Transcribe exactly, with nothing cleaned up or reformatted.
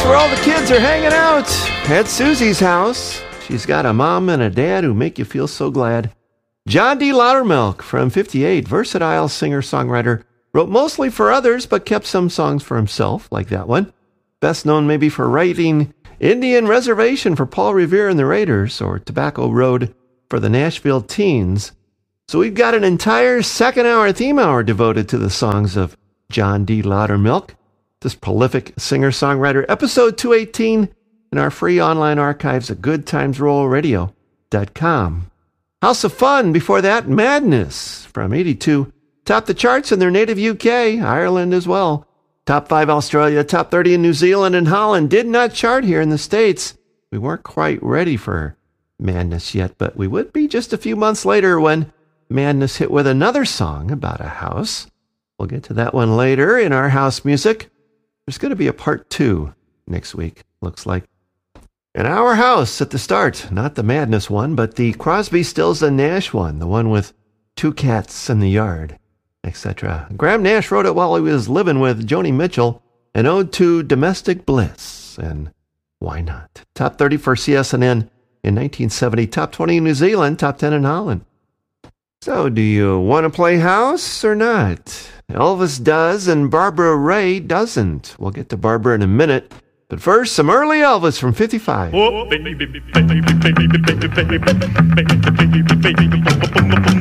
where all the kids are hanging out. At Susie's house. She's got a mom and a dad who make you feel so glad. John D. Loudermilk from fifty-eight, versatile singer-songwriter. Wrote mostly for others, but kept some songs for himself, like that one. Best known maybe for writing Indian Reservation for Paul Revere and the Raiders, or Tobacco Road for the Nashville Teens. So we've got an entire second hour theme hour devoted to the songs of John D. Loudermilk, this prolific singer-songwriter. Episode two eighteen in our free online archives at good times roll radio dot com. House of Fun, before that, Madness from eighty-two. Topped the charts in their native U K, Ireland as well. Top five Australia, top thirty in New Zealand and Holland. Did not chart here in the States. We weren't quite ready for Madness yet, but we would be just a few months later when Madness hit with another song about a house. We'll get to that one later in our house music. There's going to be a part two next week, looks like. In our house at the start, not the Madness one, but the Crosby, Stills and Nash one, the one with two cats in the yard, et cetera. Graham Nash wrote it while he was living with Joni Mitchell, an ode to domestic bliss, and why not? Top thirty for C S N N in nineteen seventy, top twenty in New Zealand, top ten in Holland. So, do you want to play house or not? Elvis does, and Barbara Ray doesn't. We'll get to Barbara in a minute. But first, some early Elvis from fifty-five. Oh, baby, baby, baby, baby, baby, baby, baby, baby, baby, baby, baby,